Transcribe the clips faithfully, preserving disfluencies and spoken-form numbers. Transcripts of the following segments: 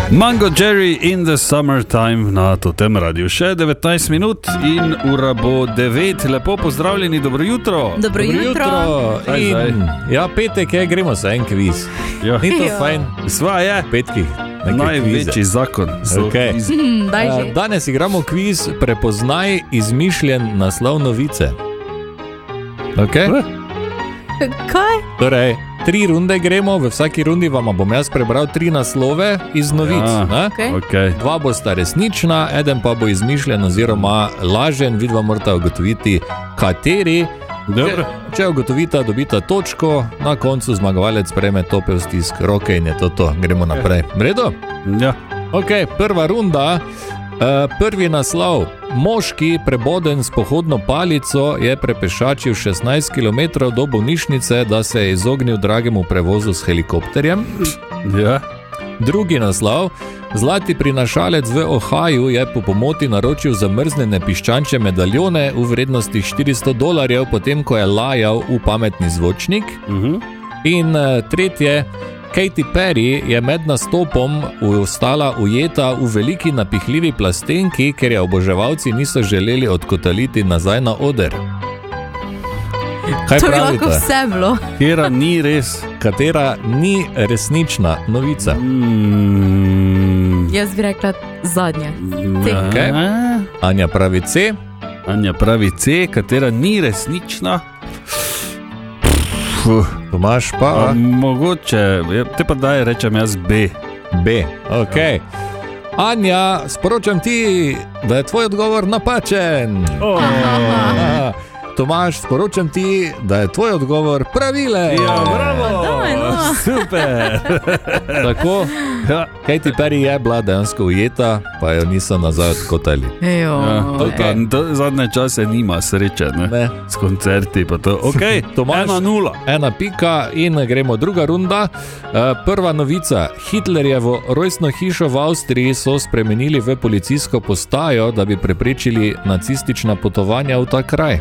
Mango Jerry in the Summertime na Totem Radiu. Še devetnajst minut in ura bo devet. Lepo pozdravljeni, dobro jutro. Dobro, dobro jutro. jutro. In, Zdaj, zdaj. Ja, petek je, gremo se en kviz. Ja. Ni to Jo. fajn? Sva je Petki. največji zakon. Okay. Hmm, daj že. Danes igramo kviz Prepoznaj izmišljen naslov novice. Okay? Kaj? Torej, tri runde gremo, v vsaki rundi vam bom jaz prebral tri naslove iz novic. Ja. Okay. Okay. Dva bosta resnična, eden pa bo izmišljen oziroma lažen, vidva morata ugotoviti, kateri. Dobro. Če, če ugotovita, dobita točko, na koncu zmagovalec prejme topel stisk roke in je to to. Gremo naprej. V redu? Ja. Ok, prva runda. Uh, prvi naslov. Moški, preboden s pohodno palico, je prepešačil šestnajst kilometrov do bolnišnice, da se je izognil dragemu prevozu s helikopterjem. Ja. Drugi naslov. Zlati prinašalec v Ohaju je po pomoti naročil zamrznjene piščančje medaljone v vrednosti štiristo dolarjev, potem ko je lajal v pametni zvočnik. Uh-huh. In uh, tretje. Katy Perry je med nastopom ostala ujeta v veliki napihljivi plastenki, ker je oboževalci niso želeli odkotaliti nazaj na oder. Kaj To bi lahko pravite? vse bilo. Kjera ni res. Katera ni resnična novica? Mm. Jaz bi rekla zadnja. C. Ja. Okay. Anja pravi C. Anja pravi C, katera ni resnična. Puh. Tomaš pa A, mogoče, ja, te pa daj rečem jaz B. B. Ok. Anja, sporočam ti, da je tvoj odgovor napačen. Oh. Aha. Tomaš, sporočam ti, da je tvoj odgovor pravilen. Ja, bravo. Daj, no. Super. Tako, Ja. Katy Perry je bila dejansko ujeta, pa jo niso nazaj odkotali. Ejo. Ja, to, Ok. to, zadnje čase nima sreče, ne? Ne. S koncerti pa to. Ok, Tomaž. ena nula. Ena pika in gremo druga runda. Eh, Prva novica. Hitlerjevo rojstno hišo v Avstriji so spremenili v policijsko postajo, da bi preprečili nacistična potovanja v ta kraj.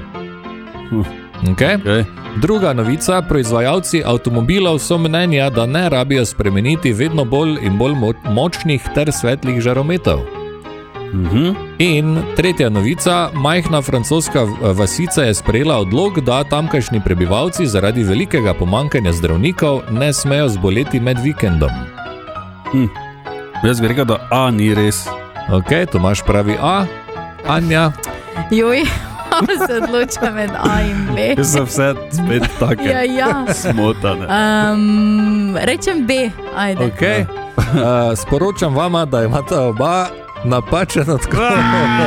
Okay. Okay. Druga novica. Proizvajalci avtomobilov so mnenja, da ne rabijo spremeniti vedno bolj in bolj mo- močnih ter svetlih žarometov. Uh-huh. In tretja novica. Majhna francoska vasica je sprejela odlog, da tamkajšnji prebivalci zaradi velikega pomanjkanja zdravnikov ne smejo zboleti med vikendom. Hm. Jaz bi rekel, da A ni res. Ok, Tomaš pravi A. Anja. Joj, se odloča med A in B. Jaz sem vse spet take Ja, ja. smotane. Um, rečem B, ajde. Ok. Uh, sporočam vama, da imata oba napačen odgovor.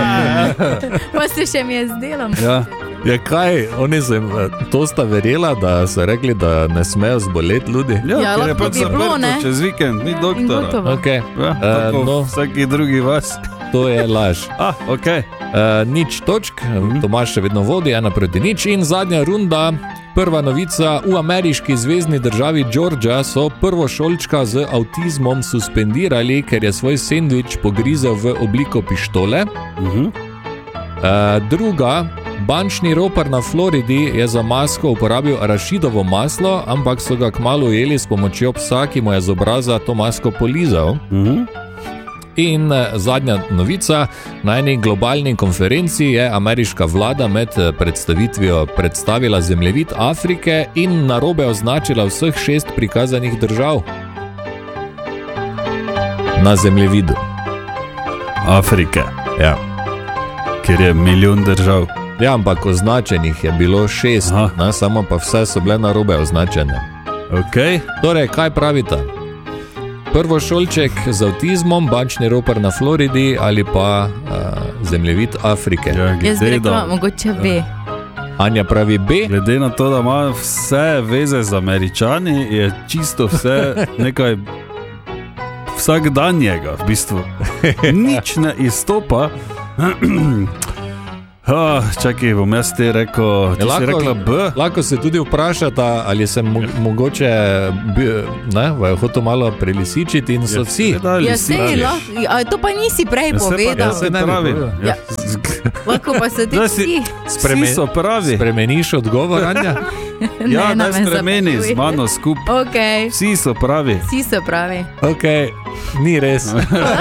Pa se še mi je zdelo. Ja. Ja, kaj? Oni so jim, eh, to sta verjela, da so rekli, da ne smejo zboleti ljudi. Ja, Ja, ker je lahko pač bi bilo, zaprto ne? čez vikend, ni In doktora. gotovo. Okay. Ja, tako Uh, no, vsaki drugi vas. to je laž. Ah, ok. Uh, nič točk, Tomaš še vedno vodi, ena proti nič. In zadnja runda, prva novica. V ameriški zvezni državi Georgia so prvošolčka z avtizmom suspendirali, ker je svoj sendvič pogrizel v obliko pištole. Uh-huh. Uh, druga. Bančni ropar na Floridi je za masko uporabil arašidovo maslo, ampak so ga kmalu ujeli s pomočjo psa, ki mu je z obraza to masko polizal. Uh-huh. In eh, zadnja novica. Na eni globalni konferenci je ameriška vlada med eh, predstavitvijo predstavila zemljevid Afrike in narobe označila vseh šest prikazanih držav na zemljevidu. Afrike, Ja. kjer je milijon držav. Ja, ampak označenih je bilo šest, Aha. ne, samo pa vse so bile narobe označene. Ok. Torej, kaj pravite? Prvošolček z avtizmom, bančni ropar na Floridi ali pa uh, zemljevid Afrike? Ja, Jaz bi glede, rekla, da, mogoče B. Anja pravi B. glede na to, da ima vse veze z Američani, je čisto vse nekaj vsakdanjega v bistvu. Nič ne izstopa. Oh, čakaj, bom jaz ti rekel, ti lahko, si rekla B. Lahko se tudi vprašata, ali sem mo mogoče bil, ne, vaj hotel malo prelisičiti in so vsi. Ja, sej, lahko, a to pa nisi prej Ja, se pa- povedal. ja, se pravi. Ja. Lahko pa so ti Da si- vsi. Spreme, Vsi so pravi. Spremeniš odgovor, Anja? Ja, Ne, daj me spremeni zapeljuje. z mano skupaj. Ok, Vsi so pravi. vsi so pravi. Ok, ni res.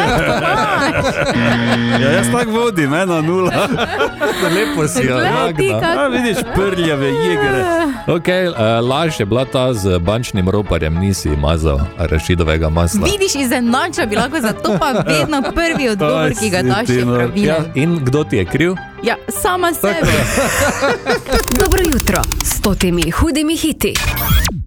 Ja, jaz tako vodim, ena nula. Lepo si jo Glej ti, nagna. kako- A, vidiš, prljave jegre. Ok, uh, laž je bila ta z bančnim roparjem, nisi mazal arašidovega masla. Vidiš, izenača bi lahko, zato pa vedno prvi odgovor, ki ga daš, je si ti, no. Ja, pravilen. in kdo ti je kriv? Ja, sama sebi. Dobro jutro s temi hudimi hiti.